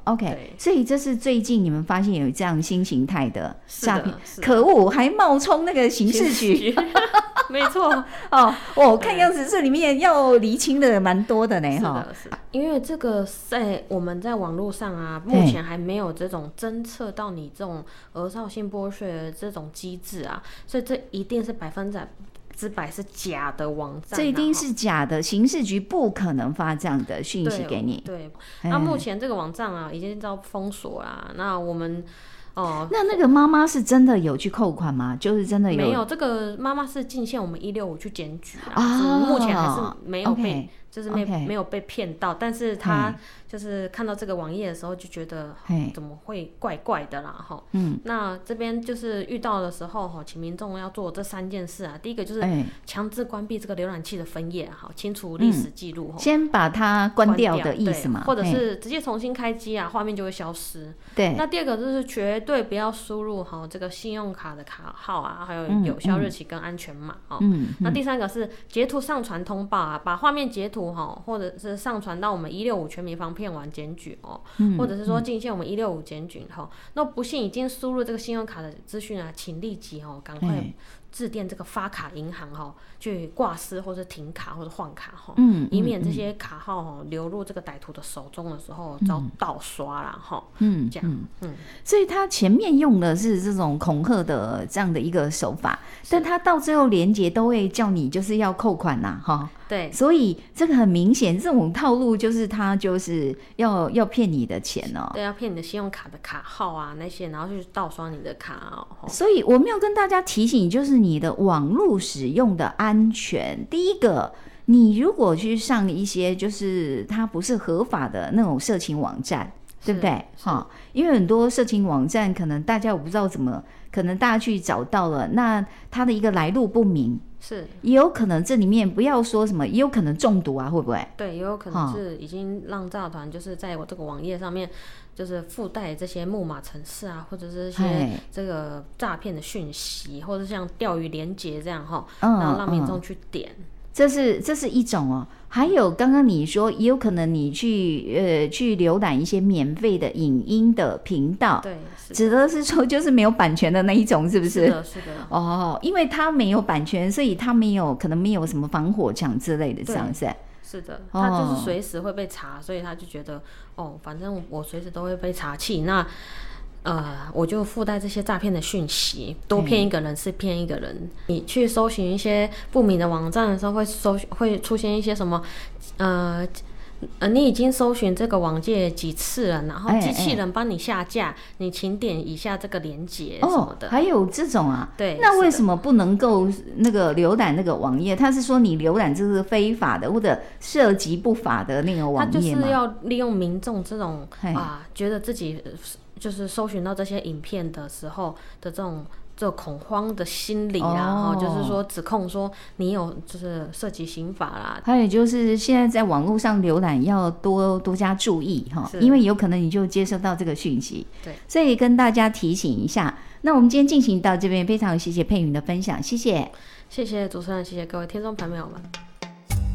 OK， 所以这是最近你们发现有这样新形态的诈骗， 是可恶，还冒充那个刑事局。 没错我看样子这里面要厘清的蛮多的呢。 是的，因为这个我们在网络上啊，目前还没有这种侦测到你这种儿少性剥削的这种机制啊，所以这一定是100%是假的网站， 这一定是假的，刑事局不可能发这样的讯息给你。 对，那目前这个网站啊已经遭封锁啦。那我们那个妈妈是真的有去扣款吗？就是真的有？ 没有，这个妈妈是进线我们165去检举啦，目前还是没有被就是没有被骗到，但是他就是看到这个网页的时候就觉得怎么会怪怪的啦哈。那这边就是遇到的时候请民众要做这3件事啊。第一个就是强制关闭这个浏览器的分页，清除历史记录， 先把它关掉的意思嘛， 或者是直接重新开机啊，画面就会消失。对。那第二个就是绝对不要输入这个信用卡的卡号啊，还有有效日期跟安全码那第3个是截图上传通报啊，把画面截图或者是上传到我们165全民防骗网检举或者是说进线我们165检举那不幸已经输入这个信用卡的资讯啊，请立即赶快致电这个发卡银行去挂失或者停卡或者换卡以免这些卡号流入这个歹徒的手中的时候遭盗刷啦这样所以他前面用的是这种恐吓的这样的一个手法，但他到最后连结都会叫你就是要扣款呐对， 所以这个很明显，这种套路就是他就是要骗你的钱对，要骗你的信用卡的卡号啊那些，然后去盗刷你的卡所以我们要跟大家提醒，就是你的网络使用的安全。第一个，你如果去上一些就是它不是合法的那种色情网站，对不对？因为很多色情网站可能大家我不知道怎么，可能大家去找到了，那它的一个来路不明， 是也有可能这里面不要说什么，也有可能中毒啊，会不会？ 对，也有可能是已经让诈团就是在我这个网页上面就是附带这些木马程式啊，或者是一些这个诈骗的讯息，或者像钓鱼连结这样然后让民众去点。 这是一种还有刚刚你说也有可能你去浏览一些免费的影音的频道， 对， 指的是说就是没有版权的那一种，是不是？ 是的因为它没有版权，所以它可能没有什么防火墙之类的，这样子。 是的，他就是随时会被查，所以他就觉得反正我随时都会被查罄，那我就附带这些诈骗的讯息，多骗一个人是骗一个人。你去搜寻一些不明的网站的时候，会出现一些什么你已经搜寻这个网页几次了，然后机器人帮你下架，你请点以下这个连结什么的。 还有这种啊？ 对。 那为什么不能够那个浏览那个网页？他是说你浏览这是非法的或者涉及不法的那个网页吗？ 他就是要利用民众这种觉得自己就是搜寻到这些影片的时候的这种恐慌的心理啦，就是说指控说你有就是涉及刑法啦。 还有就是现在在网络上浏览要多加注意因为有可能你就接收到这个讯息。 对， 所以跟大家提醒一下。那我们今天进行到这边，非常谢谢佩云的分享，谢谢主持人，谢谢各位听众朋友们。